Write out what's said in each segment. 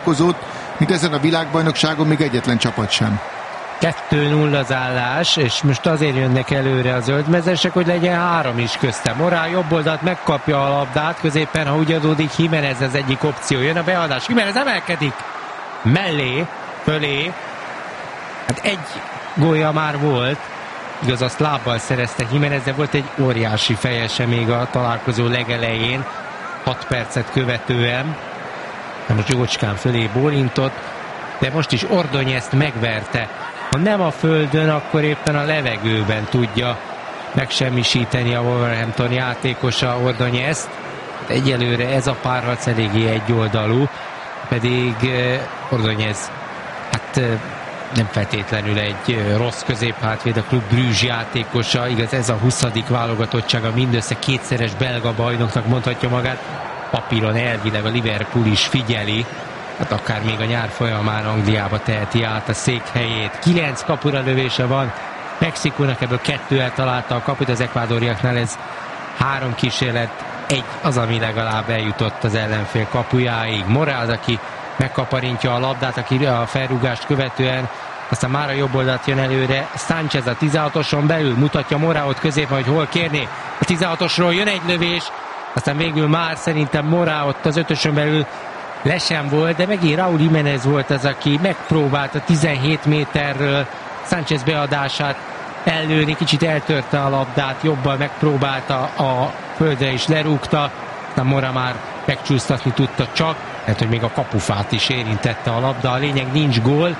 mint ezen a világbajnokságon még egyetlen csapat sem. 2-0 az állás, és most azért jönnek előre a zöldmezesek, hogy legyen 3 is köztem. Morál jobb oldalt megkapja a labdát, középen, ha úgy adódik, Jimenez az egyik opció. Jön a beadás, Jimenez emelkedik mellé, fölé. Hát egy gólja már volt, igaz, azt lábbal szerezte Jimenez, de volt egy óriási fejese még a találkozó legelején, 6 percet követően. Most jócskán fölé bólintott, de most is Ordonyezt megverte. Ha nem a földön, akkor éppen a levegőben tudja megsemmisíteni a Wolverhampton játékosa Ordonyezt. Egyelőre ez a párharc eléggé egyoldalú, pedig Ordonyez hát nem feltétlenül egy rossz középhátvéd, a Club Brugge játékosa, igaz, ez a 20. válogatottsága, mindössze 2-szeres belga bajnoknak mondhatja magát. Papíron elvileg a Liverpool is figyeli, hát akár még a nyár folyamán Angliába teheti át a székhelyét. 9 kapura lövése van Mexikónak, ebből 2 eltalálta a kaput, az ekvádoriaknál ez 3 kísérlet, 1 az, ami legalább eljutott az ellenfél kapujáig. Morál, aki megkaparintja a labdát, aki a felrúgást követően, aztán már a jobb oldalt jön előre, Sánchez a 16-oson belül mutatja Moráot középen, hogy hol kérné. A 16-osról jön egy lövés, aztán végül már szerintem Morá ott az 5-ösön belül le sem volt, de megint Raúl Jiménez volt az, aki megpróbálta 17 méterről Sánchez beadását ellőni, kicsit eltörte a labdát, jobban megpróbálta, a földre is lerúgta, aztán Morá már megcsúsztatni tudta csak, mert hogy még a kapufát is érintette a labda, a lényeg nincs gól.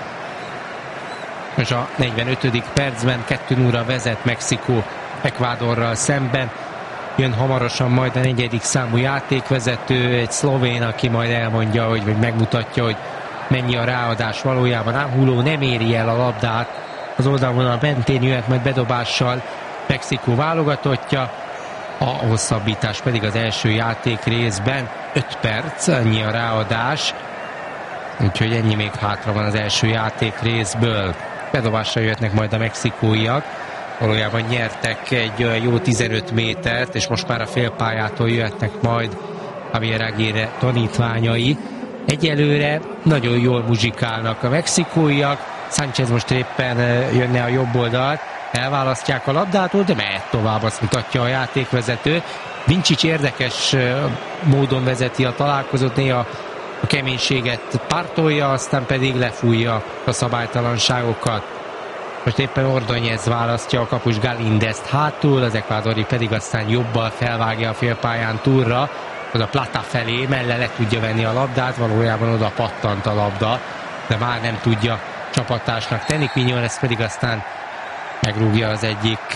És a 45. percben 2-0-ra vezet Mexikó Ekvádorral szemben. Jön hamarosan majd a 4. számú játékvezető, egy szlovén, aki majd elmondja, vagy megmutatja, hogy mennyi a ráadás valójában. Angulo nem éri el a labdát, az oldalvonal mentén jöhet majd bedobással Mexikó válogatottja, a hosszabbítás pedig az első játék részben 5 perc, annyi a ráadás, úgyhogy ennyi még hátra van az első játék részből. Bedobásra jöhetnek majd a mexikóiak, valójában nyertek egy olyan jó 15 métert, és most már a félpályától jöhetnek majd Javier Aguirre tanítványai. Egyelőre nagyon jól muzsikálnak a mexikóiak, Sánchez most éppen jönne a jobb oldalt, elválasztják a labdától, de mehet tovább, azt mutatja a játékvezető. Vincsics érdekes módon vezeti a találkozót, néha a keménységet pártolja, aztán pedig lefújja a szabálytalanságokat. Most éppen Ordonez választja a kapus Galindezt hátul, az ekvádori pedig aztán jobbal felvágja a félpályán túlra, oda Plata felé, melle le tudja venni a labdát, valójában oda pattant a labda, de már nem tudja csapattársnak tenni. Quiñones pedig aztán megrúgja az egyik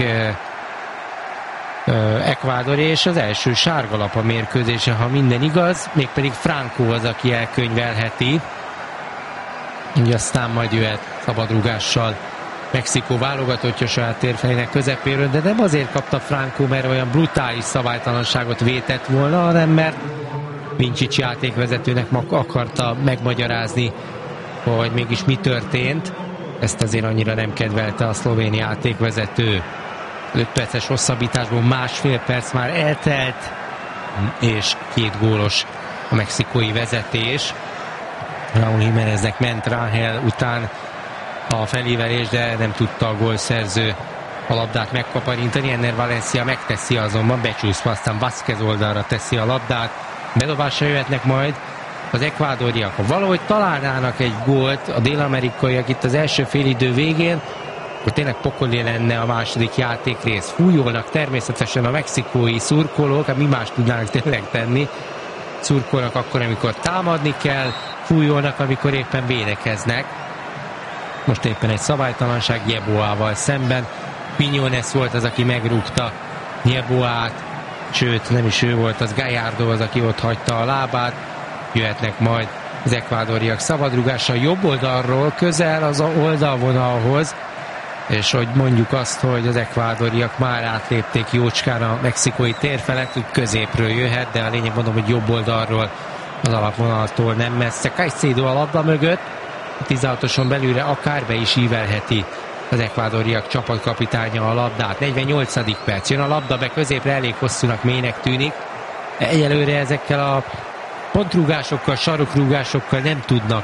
ekvádori, és az első sárgalap a mérkőzése, ha minden igaz, mégpedig Franco az, aki elkönyvelheti. Így aztán majd jöhet szabadrúgással Mexikó válogatottja saját térfelének közepéről, de nem azért kapta Franco, mert olyan brutális szabálytalanságot vétett volna, hanem mert Vincsics játékvezetőnek akarta megmagyarázni, hogy mégis mi történt. Ezt azért annyira nem kedvelte a szlovén játékvezető. 5 perces hosszabbításból másfél perc már eltelt, és 2 gólos a mexikói vezetés. Raúl Jiméneznek ment Rangel után a felívelés, de nem tudta a gólszerző a labdát megkaparintani. Enner Valencia megteszi azonban, becsúszva, aztán Vázquez oldalra teszi a labdát. Bedobásra jöhetnek majd az ekvádoriak. Ha valahogy találnának egy gólt a dél-amerikaiak itt az első félidő végén, akkor tényleg pokoli lenne a második játékrész. Fújolnak természetesen a mexikói szurkolók, hát mi más tudnának tényleg tenni. Szurkolnak akkor, amikor támadni kell, fújolnak, amikor éppen védekeznek. Most éppen egy szabálytalanság Yeboával szemben. Quiñones volt az, aki megrúgta Yeboát, sőt nem is ő volt, az Gallardo az, aki ott hagyta a lábát. Jöhetnek majd az ekvádoriak szabadrúgással jobb oldalról, közel az oldalvonalhoz, és hogy mondjuk azt, hogy az ekvádoriak már átlépték jócskán a mexikói tér felett, hogy középről jöhet, de a lényeg mondom, hogy jobb oldalról, az alapvonaltól nem messze. Caicedo a labda mögött, a 16-oson belülre akár be is ívelheti az ekvádoriak csapatkapitánya a labdát. 48. perc, jön a labda be középre, elég hosszúnak, mélynek tűnik. Egyelőre ezekkel a pontrúgásokkal, sarokrúgásokkal nem tudnak